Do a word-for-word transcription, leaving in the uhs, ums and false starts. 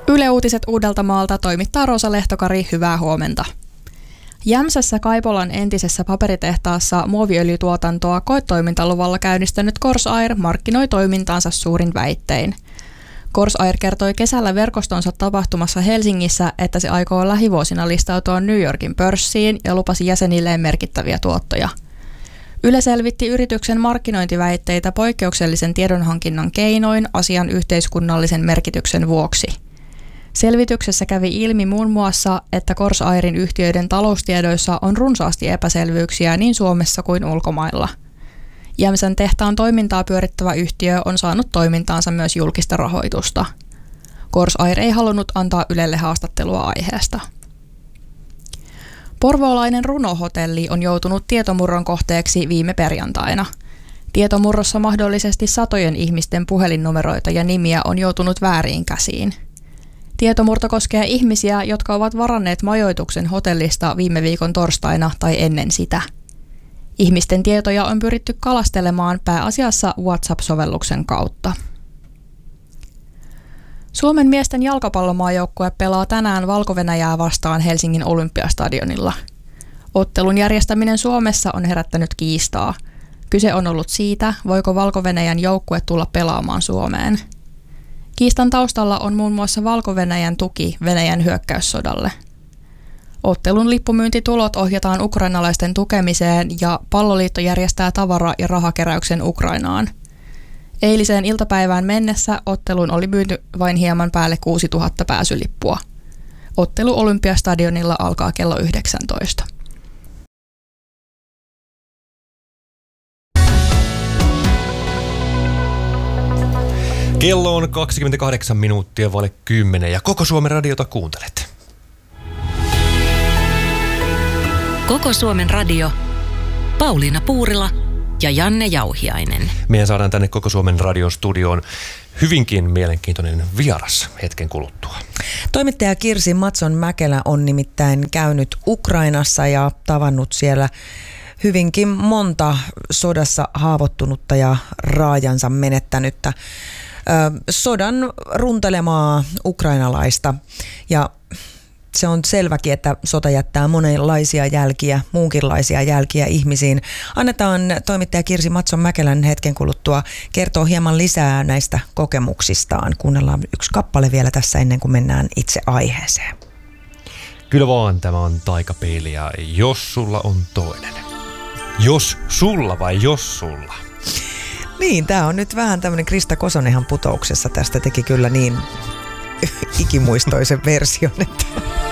Yle Uutiset Uudeltamaalta toimittaa Rosa Lehtokari, hyvää huomenta. Jämsässä Kaipolan entisessä paperitehtaassa muoviöljytuotantoa koetoimintaluvalla käynnistänyt Corsair markkinoi toimintaansa suurin väittein. Corsair kertoi kesällä verkostonsa tapahtumassa Helsingissä, että se aikoo lähivuosina listautua New Yorkin pörssiin ja lupasi jäsenilleen merkittäviä tuottoja. Yle selvitti yrityksen markkinointiväitteitä poikkeuksellisen tiedonhankinnan keinoin asian yhteiskunnallisen merkityksen vuoksi. Selvityksessä kävi ilmi muun muassa, että Corsairin yhtiöiden taloustiedoissa on runsaasti epäselvyyksiä niin Suomessa kuin ulkomailla. Jämsän tehtaan toimintaa pyörittävä yhtiö on saanut toimintaansa myös julkista rahoitusta. Corsair ei halunnut antaa Ylelle haastattelua aiheesta. Porvoolainen runohotelli on joutunut tietomurron kohteeksi viime perjantaina. Tietomurrossa mahdollisesti satojen ihmisten puhelinnumeroita ja nimiä on joutunut vääriin käsiin. Tietomurto koskee ihmisiä, jotka ovat varanneet majoituksen hotellista viime viikon torstaina tai ennen sitä. Ihmisten tietoja on pyritty kalastelemaan pääasiassa WhatsApp-sovelluksen kautta. Suomen miesten jalkapallomaajoukkue pelaa tänään Valko-Venäjää vastaan Helsingin Olympiastadionilla. Ottelun järjestäminen Suomessa on herättänyt kiistaa. Kyse on ollut siitä, voiko Valko-Venäjän joukkue tulla pelaamaan Suomeen. Kiistan taustalla on muun muassa Valko-Venäjän tuki Venäjän hyökkäyssodalle. Ottelun lippumyyntitulot ohjataan ukrainalaisten tukemiseen ja Palloliitto järjestää tavara- ja rahakeräyksen Ukrainaan. Eiliseen iltapäivään mennessä ottelun oli myyty vain hieman päälle kuusituhatta pääsylippua. Ottelu Olympiastadionilla alkaa kello yhdeksäntoista. Kello on kaksikymmentäkahdeksan minuuttia vaille kymmenen ja Koko Suomen radiota kuuntelet. Koko Suomen radio, Pauliina Puurila ja Janne Jauhiainen. Meidän saadaan tänne Koko Suomen radion studioon hyvinkin mielenkiintoinen vieras hetken kuluttua. Toimittaja Kirsi Matson-Mäkelä on nimittäin käynyt Ukrainassa ja tavannut siellä hyvinkin monta sodassa haavoittunutta ja raajansa menettänyttä sodan runtelemaa ukrainalaista. Ja se on selväkin, että sota jättää monenlaisia jälkiä, muunkinlaisia jälkiä ihmisiin. Annetaan toimittaja Kirsi Matson-Mäkelän hetken kuluttua kertoo hieman lisää näistä kokemuksistaan. Kuunnellaan yksi kappale vielä tässä ennen kuin mennään itse aiheeseen. Kyllä vaan, tämä on Taikapeili ja Jos sulla on toinen. Jos sulla vai jos sulla? Niin, tämä on nyt vähän tämmöinen Krista Kosonenhan Putouksessa. Tästä teki kyllä niin ikimuistoisen version, että